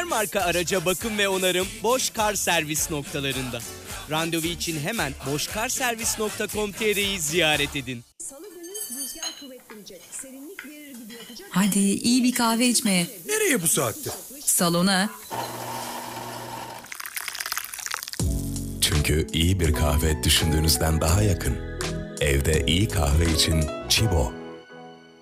her marka araca bakım ve onarım Boş Kar Servis noktalarında. Randevu için hemen boşkarservis.com.tr'yi ziyaret edin. Salı günü rüzgar kuvvetlenecek. Serinlik verir gibi yapacak. Hadi iyi bir kahve içmeye. Nereye bu saatte? Salona. Çünkü iyi bir kahve düşündüğünüzden daha yakın. Evde iyi kahve için Chibo.